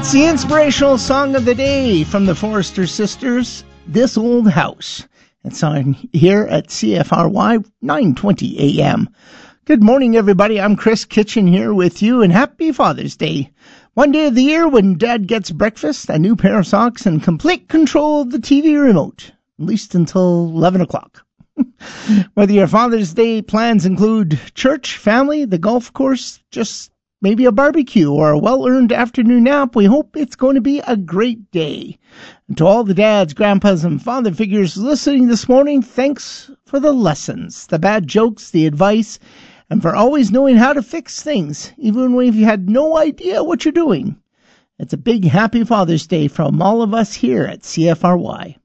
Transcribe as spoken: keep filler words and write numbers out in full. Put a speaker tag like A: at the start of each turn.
A: It's the inspirational song of the day from the Forrester Sisters, This Old House. It's on here at C F R Y nine twenty A M. Good morning, everybody. I'm Chris Kitchen here with you, and happy Father's Day. One day of the year when Dad gets breakfast, a new pair of socks, and complete control of the T V remote, at least until eleven o'clock. Whether your Father's Day plans include church, family, the golf course, just maybe a barbecue or a well-earned afternoon nap, we hope it's going to be a great day. And to all the dads, grandpas, and father figures listening this morning, thanks for the lessons, the bad jokes, the advice, and for always knowing how to fix things, even when you had no idea what you're doing. It's a big happy Father's Day from all of us here at C F R Y.